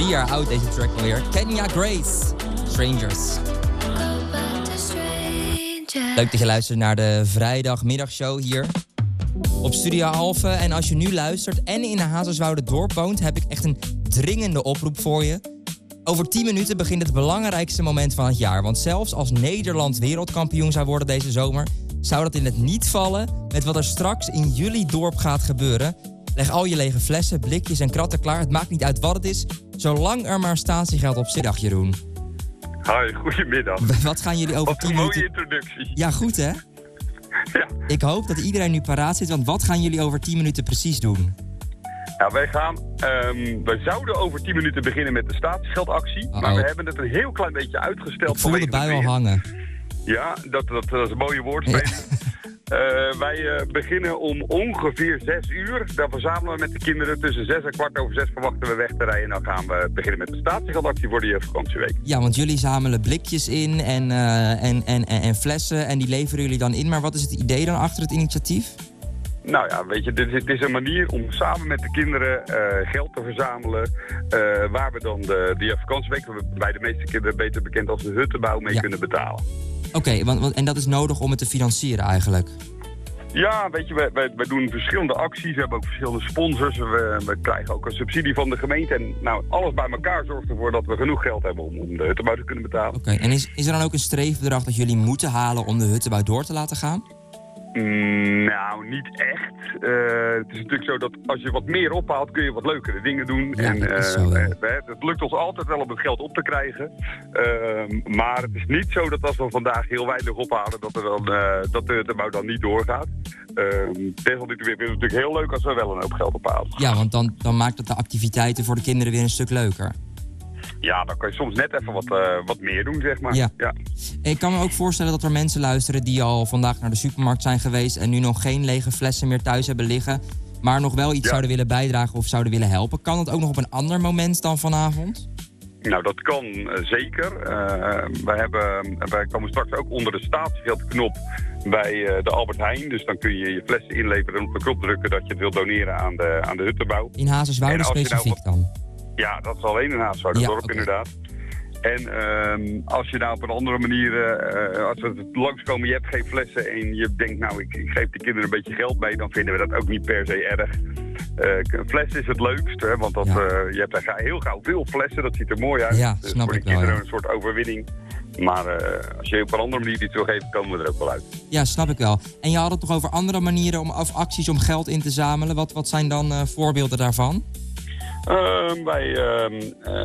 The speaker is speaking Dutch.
3 jaar oud deze track alweer. Kenya Grace, Strangers. Leuk dat je luistert naar de vrijdagmiddagshow hier op Studio Alphen. En als je nu luistert en in Hazerswoude-Dorp woont, heb ik echt een dringende oproep voor je. Over 10 minuten begint het belangrijkste moment van het jaar. Want zelfs als Nederland wereldkampioen zou worden deze zomer, zou dat in het niet vallen met wat er straks in jullie dorp gaat gebeuren. Leg al je lege flessen, blikjes en kratten klaar. Het maakt niet uit wat het is, zolang er maar statiegeld op zit. Dag Jeroen. Hoi, goedemiddag. Wat gaan jullie over 10 minuten... Wat een mooie introductie. Ja, goed hè? Ja. Ik hoop dat iedereen nu paraat zit, want wat gaan jullie over 10 minuten precies doen? Nou, wij zouden over 10 minuten beginnen met de statiegeldactie. Maar we hebben het een heel klein beetje uitgesteld. Ik voel de bui al hangen. Ja, dat is een mooie woordspeling. Wij beginnen om ongeveer 6 uur. Dan verzamelen we met de kinderen tussen 6 en 6:15 verwachten we weg te rijden. En dan gaan we beginnen met de statiegeldactie voor de jeugdvakantieweek. Ja, want jullie zamelen blikjes in en flessen en die leveren jullie dan in. Maar wat is het idee dan achter het initiatief? Nou ja, weet je, dit is een manier om samen met de kinderen geld te verzamelen. Waar we dan de jeugdvakantieweek, bij de meeste kinderen beter bekend als de huttenbouw, mee kunnen betalen. Oké, en dat is nodig om het te financieren eigenlijk? Ja, weet je, wij doen verschillende acties. We hebben ook verschillende sponsors. We krijgen ook een subsidie van de gemeente. En nou, alles bij elkaar zorgt ervoor dat we genoeg geld hebben om de huttenbouw te kunnen betalen. Oké, en is er dan ook een streefbedrag dat jullie moeten halen om de huttenbouw door te laten gaan? Nou, niet echt. Het is natuurlijk zo dat als je wat meer ophaalt, kun je wat leukere dingen doen. Ja, het lukt ons altijd wel om het geld op te krijgen. Maar het is niet zo dat als we vandaag heel weinig ophalen, dat de huttenbouw dan niet doorgaat. Desalniettemin is het natuurlijk heel leuk als we wel een hoop geld ophalen. Ja, want dan maakt het de activiteiten voor de kinderen weer een stuk leuker. Ja, dan kan je soms net even wat meer doen, zeg maar. Ja. Ik kan me ook voorstellen dat er mensen luisteren die al vandaag naar de supermarkt zijn geweest en nu nog geen lege flessen meer thuis hebben liggen, maar nog wel iets zouden willen bijdragen of zouden willen helpen. Kan dat ook nog op een ander moment dan vanavond? Nou, dat kan zeker. Wij komen straks ook onder de statiegeldknop bij de Albert Heijn. Dus dan kun je je flessen inleveren en op de knop drukken dat je het wilt doneren aan de huttenbouw. In Hazerswoude specifiek dan? Ja, dat is alleen in Hazerswoude-Dorp inderdaad. En als je nou op een andere manier, als we langskomen, je hebt geen flessen en je denkt, nou, ik geef de kinderen een beetje geld mee, dan vinden we dat ook niet per se erg. Een fles is het leukst, hè, want je hebt daar heel gauw veel flessen, dat ziet er mooi uit. Ja, dus snap voor de ik wel, kinderen een soort overwinning. Maar als je op een andere manier iets wil geven, komen we er ook wel uit. Ja, snap ik wel. En je had het toch over andere manieren of acties om geld in te zamelen. Wat zijn dan voorbeelden daarvan?